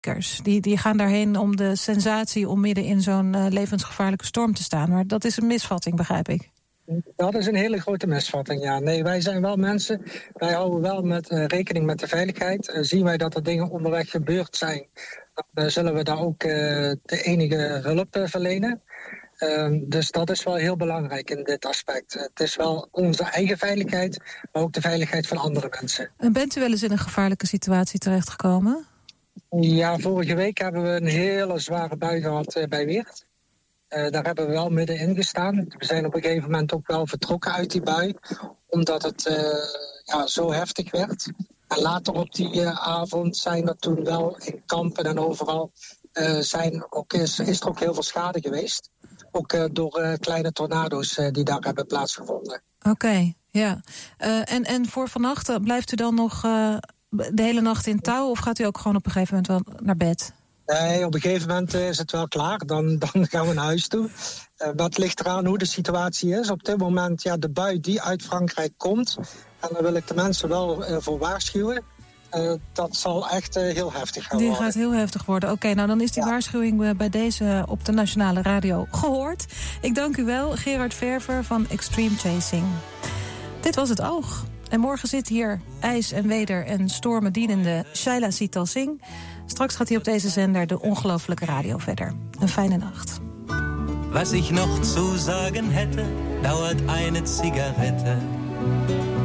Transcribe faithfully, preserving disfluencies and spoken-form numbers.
hikers. Die, die gaan daarheen om de sensatie om midden in zo'n uh, levensgevaarlijke storm te staan. Maar dat is een misvatting, begrijp ik. Dat is een hele grote misvatting, ja. Nee, wij zijn wel mensen, wij houden wel met uh, rekening met de veiligheid. Uh, zien wij dat er dingen onderweg gebeurd zijn, dan uh, zullen we daar ook uh, de enige hulp uh, verlenen. Uh, dus dat is wel heel belangrijk in dit aspect. Uh, het is wel onze eigen veiligheid, maar ook de veiligheid van andere mensen. En bent u wel eens in een gevaarlijke situatie terechtgekomen? Ja, vorige week hebben we een hele zware bui gehad uh, bij Weert. Uh, daar hebben we wel middenin gestaan. We zijn op een gegeven moment ook wel vertrokken uit die bui, omdat het uh, ja, zo heftig werd. En later op die uh, avond zijn er toen wel in kampen en overal uh, zijn ook, is, is er ook heel veel schade geweest. Ook uh, door uh, kleine tornado's uh, die daar hebben plaatsgevonden. Oké, okay, ja. Uh, en, en voor vannacht, uh, blijft u dan nog uh, de hele nacht in touw of gaat u ook gewoon op een gegeven moment wel naar bed? Nee, op een gegeven moment is het wel klaar. Dan, dan gaan we naar huis toe. Uh, maar het ligt eraan hoe de situatie is. Op dit moment, ja, de bui die uit Frankrijk komt. En daar wil ik de mensen wel uh, voor waarschuwen. Uh, dat zal echt uh, heel heftig gaan die worden. Die gaat heel heftig worden. Oké, okay, nou dan is die ja. waarschuwing uh, bij deze op de Nationale Radio gehoord. Ik dank u wel, Gerard Verver van Extreme Chasing. Dit was Het Oog. En morgen zit hier ijs en weder en stormen dienende Shaila Sital Singh. Straks gaat hij op deze zender de ongelooflijke radio verder. Een fijne nacht. Was ich noch zu sagen hätte, dauert eine Zigarette.